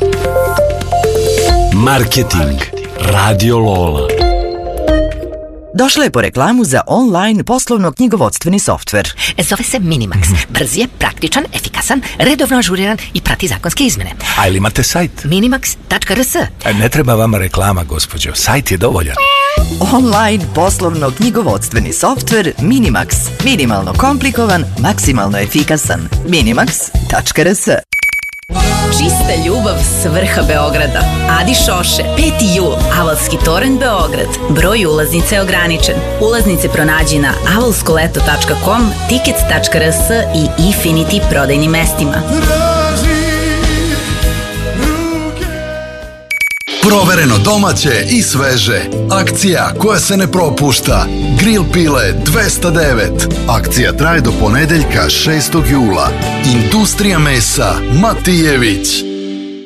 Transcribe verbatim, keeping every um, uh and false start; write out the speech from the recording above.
Marketing Radio Lola. Došla je po reklamu za online poslovno-knjigovodstveni softver. Zove se Minimax. Brz je, praktičan, efikasan, redovno ažuriran i prati zakonske izmene. A ili imate sajt? minimax tačka r s. Ne treba vama reklama, gospođo. Sajt je dovoljan. Online poslovno-knjigovodstveni softver Minimax. Minimalno komplikovan, maksimalno efikasan. minimax tačka r s. Čista ljubav s vrha Beograda. Adi Šoše, peti jul, Avalski toranj Beograd. Broj ulaznice je ograničen. Ulaznice pronađi na avalskoleto tačka com, tickets tačka r s i Infinity prodajnim mestima. Provereno domaće i sveže. Akcija koja se ne propušta. Grill pile dvesta devet. Akcija traje do ponedeljka šestog jula. Industrija mesa Matijević.